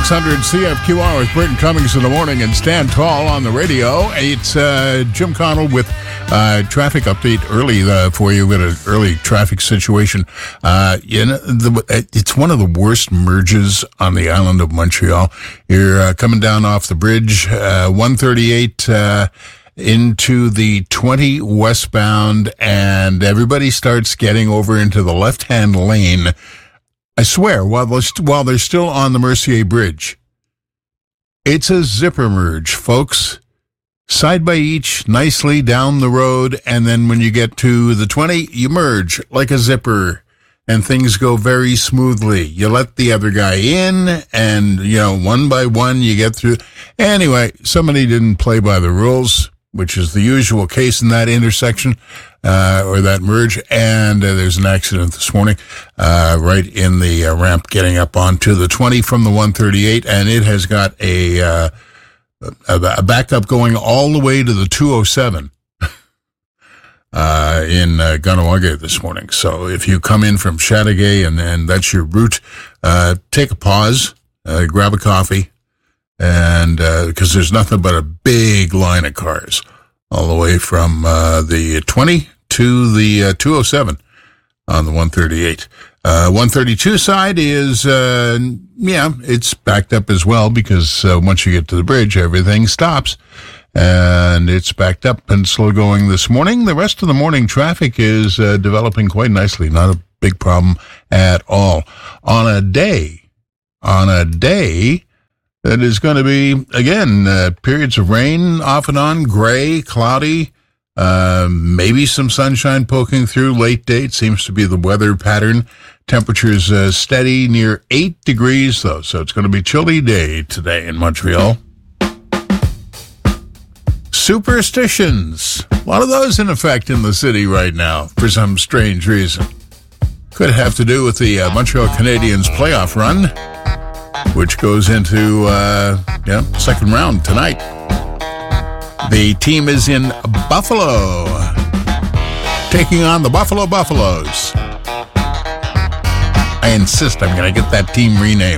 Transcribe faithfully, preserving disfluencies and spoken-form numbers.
six hundred C F Q R with Burton Cummings in the morning and Stan Tall on the radio. It's uh, Jim Connell with uh, traffic update early uh, for you. We had an early traffic situation. Uh, you know, the, it's one of the worst merges on the island of Montreal. You're uh, coming down off the bridge, uh, one thirty-eight uh, into the twenty westbound, and everybody starts getting over into the left-hand lane. I swear, while they're, st- while they're still on the Mercier Bridge. It's a zipper merge, folks. Side by each, nicely down the road, and then when you get to the twenty, you merge like a zipper, and things go very smoothly. You let the other guy in, and, you know, one by one, you get through. Anyway, somebody didn't play by the rules, which is the usual case in that intersection, uh, or that merge, and uh, there's an accident this morning, uh, right in the uh, ramp getting up onto the twenty from the one thirty-eight, and it has got a, uh, a, a backup going all the way to the two oh seven, uh, in uh, Kahnawake this morning. So if you come in from Chateauguay and, and that's your route, uh, take a pause, uh, grab a coffee, and uh, because there's nothing but a big line of cars all the way from uh, the twenty to the uh, two oh seven on the one thirty-eight. Uh, one thirty-two side is, uh, yeah, it's backed up as well because uh, once you get to the bridge, everything stops. And it's backed up and slow going this morning. The rest of the morning traffic is uh, developing quite nicely. Not a big problem at all. On a day, on a day... It is going to be, again, uh, periods of rain off and on, gray, cloudy, uh, maybe some sunshine poking through late day. It seems to be the weather pattern. Temperatures uh, steady near eight degrees, though, so it's going to be a chilly day today in Montreal. Superstitions. A lot of those in effect in the city right now for some strange reason. Could have to do with the uh, Montreal Canadiens playoff run, which goes into, uh, yeah, second round tonight. The team is in Buffalo, taking on the Buffalo Buffaloes. I insist I'm going to get that team renamed.